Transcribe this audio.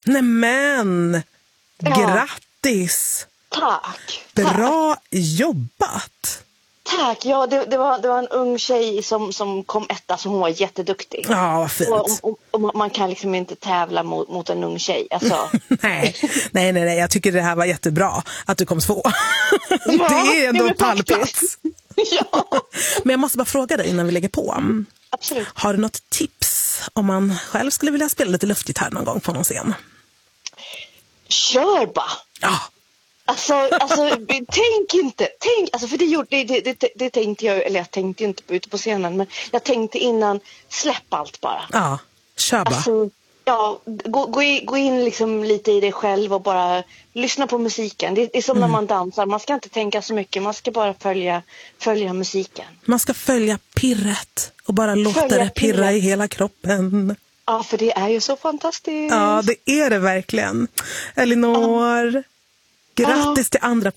Nämen! Ja. Grattis! Tack. Bra jobbat! Tack, ja det var en ung tjej som kom etta, så hon var jätteduktig. Ja, vad fint. Och man kan liksom inte tävla mot en ung tjej. Alltså. nej, jag tycker det här var jättebra att du kom två. Ja, det är ändå en pallplats. Ja. Men jag måste bara fråga dig innan vi lägger på. Absolut. Har du något tips om man själv skulle vilja spela lite luftgitarr någon gång på någon scen? Kör bara! Ja. Alltså tänk inte, alltså för det tänkte jag, eller jag tänkte inte ute på scenen, men jag tänkte innan, släpp allt bara. Ja, kör bara. Alltså, ja, gå in liksom lite i dig själv och bara lyssna på musiken. Det är som när man dansar, man ska inte tänka så mycket, man ska bara följa musiken. Man ska följa pirret och bara låta det pirra i hela kroppen. Ja, för det är ju så fantastiskt. Ja, det är det verkligen. Elinor, grattis till andra